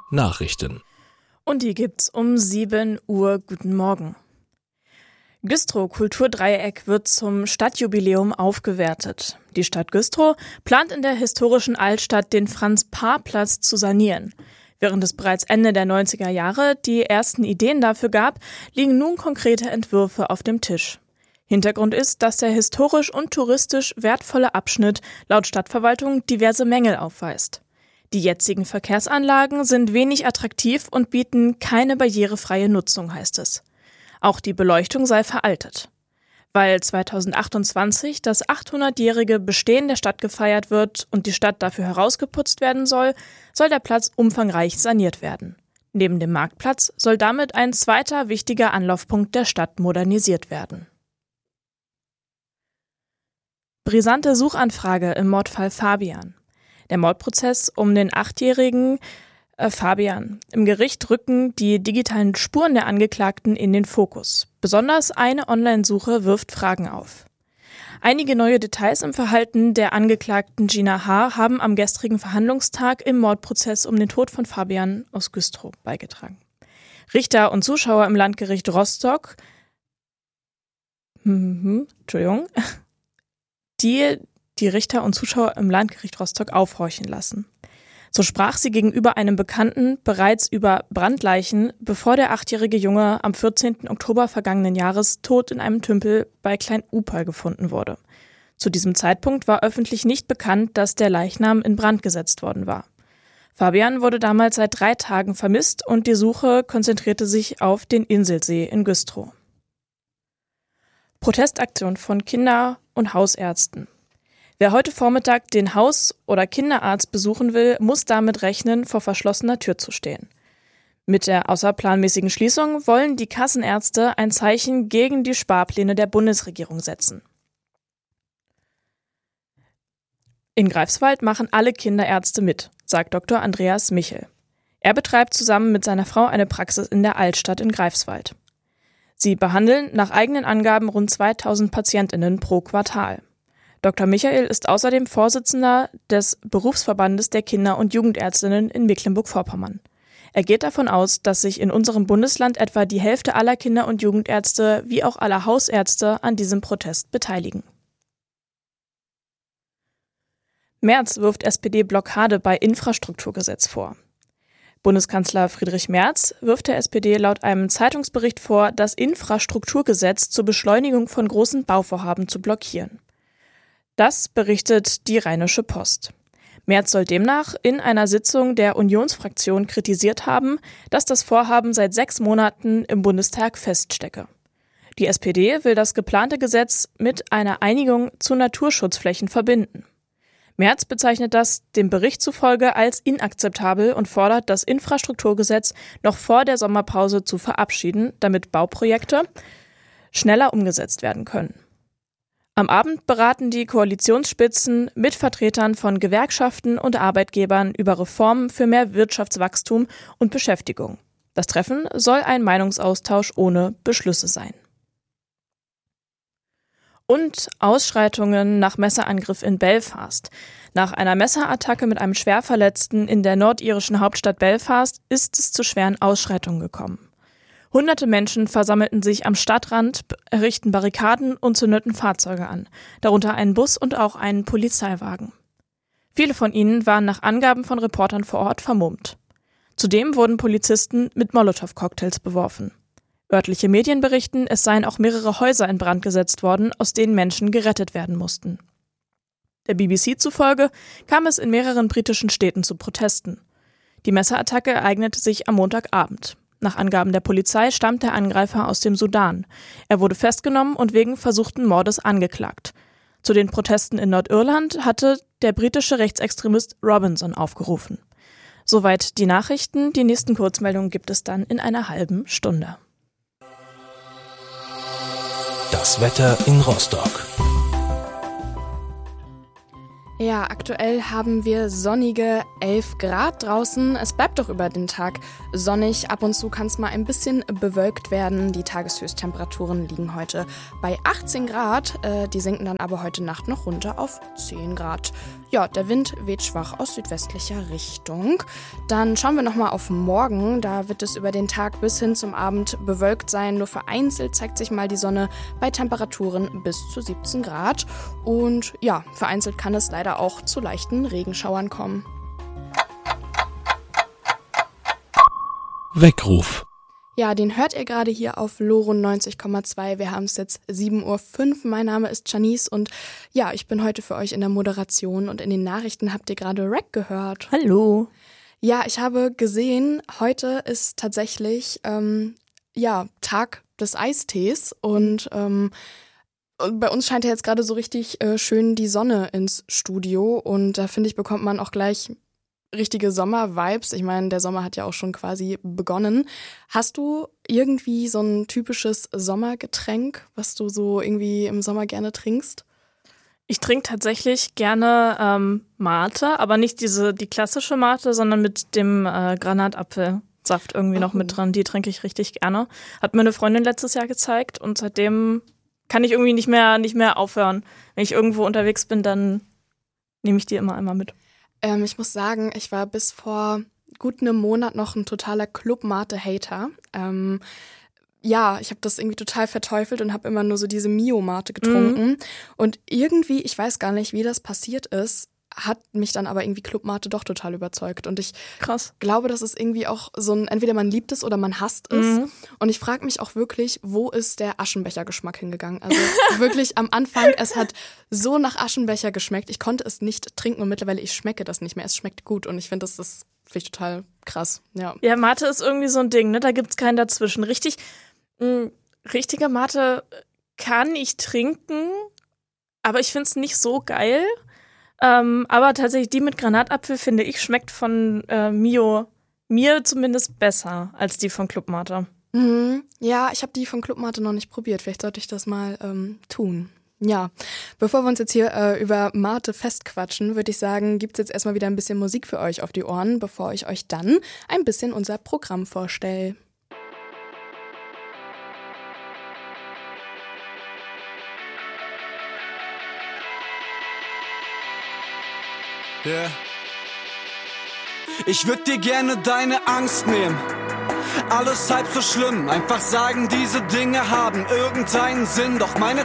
Nachrichten. Und die gibt's um 7 Uhr. Guten Morgen. Güstrow Kulturdreieck wird zum Stadtjubiläum aufgewertet. Die Stadt Güstrow plant in der historischen Altstadt den Franz-Paar-Platz zu sanieren. Während es bereits Ende der 90er Jahre die ersten Ideen dafür gab, liegen nun konkrete Entwürfe auf dem Tisch. Hintergrund ist, dass der historisch und touristisch wertvolle Abschnitt laut Stadtverwaltung diverse Mängel aufweist. Die jetzigen Verkehrsanlagen sind wenig attraktiv und bieten keine barrierefreie Nutzung, heißt es. Auch die Beleuchtung sei veraltet. Weil 2028 das 800-jährige Bestehen der Stadt gefeiert wird und die Stadt dafür herausgeputzt werden soll der Platz umfangreich saniert werden. Neben dem Marktplatz soll damit ein zweiter wichtiger Anlaufpunkt der Stadt modernisiert werden. Brisante Suchanfrage im Mordfall Fabian. Der Mordprozess um den 8-jährigen Fabian. Im Gericht rücken die digitalen Spuren der Angeklagten in den Fokus. Besonders eine Online-Suche wirft Fragen auf. Einige neue Details im Verhalten der Angeklagten Gina H. haben am gestrigen Verhandlungstag im Mordprozess um den Tod von Fabian aus Güstrow beigetragen. Richter und Zuschauer im Landgericht Rostock die Richter und Zuschauer im Landgericht Rostock aufhorchen lassen. So sprach sie gegenüber einem Bekannten bereits über Brandleichen, bevor der 8-jährige Junge am 14. Oktober vergangenen Jahres tot in einem Tümpel bei Klein-Upal gefunden wurde. Zu diesem Zeitpunkt war öffentlich nicht bekannt, dass der Leichnam in Brand gesetzt worden war. Fabian wurde damals seit 3 Tagen vermisst und die Suche konzentrierte sich auf den Inselsee in Güstrow. Protestaktion von Kinder- und Hausärzten. Wer heute Vormittag den Haus- oder Kinderarzt besuchen will, muss damit rechnen, vor verschlossener Tür zu stehen. Mit der außerplanmäßigen Schließung wollen die Kassenärzte ein Zeichen gegen die Sparpläne der Bundesregierung setzen. In Greifswald machen alle Kinderärzte mit, sagt Dr. Andreas Michel. Er betreibt zusammen mit seiner Frau eine Praxis in der Altstadt in Greifswald. Sie behandeln nach eigenen Angaben rund 2000 PatientInnen pro Quartal. Dr. Michael ist außerdem Vorsitzender des Berufsverbandes der Kinder- und Jugendärztinnen in Mecklenburg-Vorpommern. Er geht davon aus, dass sich in unserem Bundesland etwa die Hälfte aller Kinder- und Jugendärzte wie auch aller Hausärzte an diesem Protest beteiligen. Merz wirft SPD-Blockade bei Infrastrukturgesetz vor. Bundeskanzler Friedrich Merz wirft der SPD laut einem Zeitungsbericht vor, das Infrastrukturgesetz zur Beschleunigung von großen Bauvorhaben zu blockieren. Das berichtet die Rheinische Post. Merz soll demnach in einer Sitzung der Unionsfraktion kritisiert haben, dass das Vorhaben seit 6 Monaten im Bundestag feststecke. Die SPD will das geplante Gesetz mit einer Einigung zu Naturschutzflächen verbinden. Merz bezeichnet das dem Bericht zufolge als inakzeptabel und fordert, das Infrastrukturgesetz noch vor der Sommerpause zu verabschieden, damit Bauprojekte schneller umgesetzt werden können. Am Abend beraten die Koalitionsspitzen mit Vertretern von Gewerkschaften und Arbeitgebern über Reformen für mehr Wirtschaftswachstum und Beschäftigung. Das Treffen soll ein Meinungsaustausch ohne Beschlüsse sein. Und Ausschreitungen nach Messerangriff in Belfast. Nach einer Messerattacke mit einem Schwerverletzten in der nordirischen Hauptstadt Belfast ist es zu schweren Ausschreitungen gekommen. Hunderte Menschen versammelten sich am Stadtrand, errichteten Barrikaden und zündeten Fahrzeuge an, darunter einen Bus und auch einen Polizeiwagen. Viele von ihnen waren nach Angaben von Reportern vor Ort vermummt. Zudem wurden Polizisten mit Molotow-Cocktails beworfen. Örtliche Medien berichten, es seien auch mehrere Häuser in Brand gesetzt worden, aus denen Menschen gerettet werden mussten. Der BBC zufolge kam es in mehreren britischen Städten zu Protesten. Die Messerattacke ereignete sich am Montagabend. Nach Angaben der Polizei stammt der Angreifer aus dem Sudan. Er wurde festgenommen und wegen versuchten Mordes angeklagt. Zu den Protesten in Nordirland hatte der britische Rechtsextremist Robinson aufgerufen. Soweit die Nachrichten. Die nächsten Kurzmeldungen gibt es dann in einer halben Stunde. Das Wetter in Rostock. Ja, aktuell haben wir sonnige 11 Grad draußen. Es bleibt doch über den Tag sonnig. Ab und zu kann es mal ein bisschen bewölkt werden. Die Tageshöchsttemperaturen liegen heute bei 18 Grad. Die sinken dann aber heute Nacht noch runter auf 10 Grad. Ja, der Wind weht schwach aus südwestlicher Richtung. Dann schauen wir nochmal auf morgen. Da wird es über den Tag bis hin zum Abend bewölkt sein. Nur vereinzelt zeigt sich mal die Sonne bei Temperaturen bis zu 17 Grad. Und ja, vereinzelt kann es leider auch zu leichten Regenschauern kommen. Weckruf. Ja, den hört ihr gerade hier auf Loro 90,2. Wir haben es jetzt 7:05 Uhr. Mein Name ist Janice und ja, ich bin heute für euch in der Moderation und in den Nachrichten habt ihr gerade Rack gehört. Hallo. Ja, ich habe gesehen, heute ist tatsächlich Tag des Eistees und bei uns scheint ja jetzt gerade so richtig schön die Sonne ins Studio und da finde ich, bekommt man auch gleich richtige Sommer-Vibes. Ich meine, der Sommer hat ja auch schon quasi begonnen. Hast du irgendwie so ein typisches Sommergetränk, was du so irgendwie im Sommer gerne trinkst? Ich trinke tatsächlich gerne Mate, aber nicht die klassische Mate, sondern mit dem Granatapfelsaft irgendwie noch mit dran. Die trinke ich richtig gerne. Hat mir eine Freundin letztes Jahr gezeigt und seitdem kann ich irgendwie nicht mehr aufhören. Wenn ich irgendwo unterwegs bin, dann nehme ich die immer einmal mit. Ich muss sagen, ich war bis vor gut einem Monat noch ein totaler Club-Mate-Hater. Ich habe das irgendwie total verteufelt und habe immer nur so diese Mio-Mate getrunken. Und irgendwie, ich weiß gar nicht, wie das passiert ist, hat mich dann aber irgendwie Club Mate doch total überzeugt. Und ich glaube, das ist irgendwie auch so ein, entweder man liebt es oder man hasst es. Und ich frage mich auch wirklich, wo ist der Aschenbecher-Geschmack hingegangen? Also wirklich am Anfang, es hat so nach Aschenbecher geschmeckt. Ich konnte es nicht trinken und mittlerweile, ich schmecke das nicht mehr. Es schmeckt gut und ich finde, das ist total krass. Ja, Mate ist irgendwie so ein Ding, ne? Da gibt's keinen dazwischen. Richtige Mate kann ich trinken, aber ich finde es nicht so geil. Aber tatsächlich die mit Granatapfel, finde ich, schmeckt von Mio mir zumindest besser als die von Club Mate. Ja, ich habe die von Club Mate noch nicht probiert. Vielleicht sollte ich das mal tun. Ja, bevor wir uns jetzt hier über Mate festquatschen, würde ich sagen, gibt's jetzt erstmal wieder ein bisschen Musik für euch auf die Ohren, bevor ich euch dann ein bisschen unser Programm vorstelle. Yeah. Ich würd dir gerne deine Angst nehmen. Alles halb so schlimm, einfach sagen, diese Dinge haben irgendeinen Sinn. Doch meine